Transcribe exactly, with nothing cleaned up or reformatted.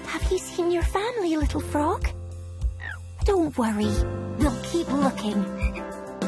Have you seen your family, little frog? Don't worry. We'll keep looking.